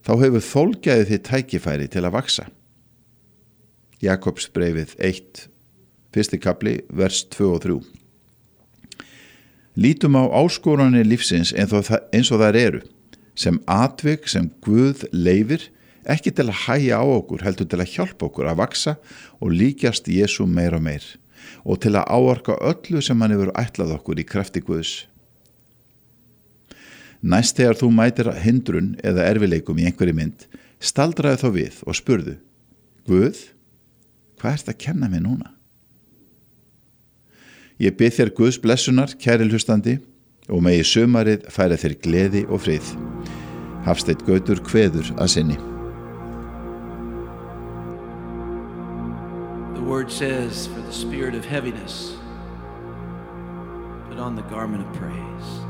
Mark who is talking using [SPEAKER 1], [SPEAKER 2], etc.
[SPEAKER 1] þá hefur þolgæði þið tækifæri til að vaxa. Jakobsbréfið 1, 1. kafli, vers 2 og 3. Lítum á áskoranir lífsins eins og þær eru, sem atvik sem Guð leyfir, ekki til að hægja á okkur, heldur til að hjálpa okkur að vaxa og líkjast Jesú meir og meir, og til að áorka öllu sem hann hefur ætlað okkur í krafti Guðs. Næst þegar þú mætir hindrun eða erfileikum í einhverri mynd, staldraðu þá við og spurðu: Guð, hvað ert að kenna mér núna? Ég bið þér Guðs blessunar, kæri hlustandi, og megi sumarið færa þér gleði og frið. Hafsteinn Gautur kveður að sinni.
[SPEAKER 2] The word says, for the spirit of heaviness, put on the garment of praise.